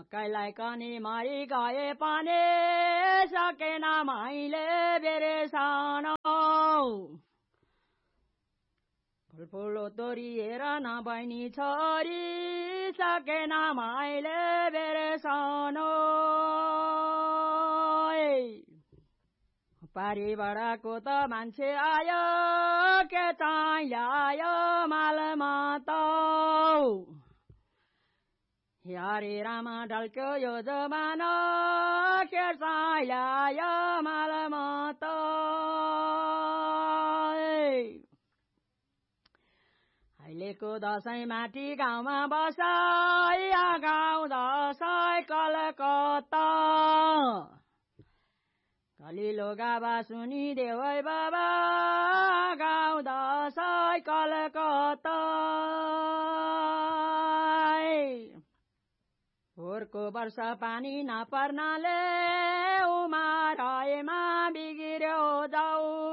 कैलाई कनी मरि गए पनि सकेन मैले बेरेसन फुलफुलो तोरिएर नबैनी छोरी सकेन मैले बेरेसन पारिबाटको त मान्छे आयो के चाहिँ ल्यायो मालमा त हरे राम ढल्क्यो यो जमाना के चाहिँ ल्यायो मालमा त अहिलेको दशैं माटी गाउँमा बसाई गाउँ दशैं कलकत्ता कलिलो गाबा सुनिदेऊ है बाबा गाउँ दशैं कलकत्ता पोहोरको वर्ष पानी नपर्नाले उमाराएमा बिग्र्यो जाऊ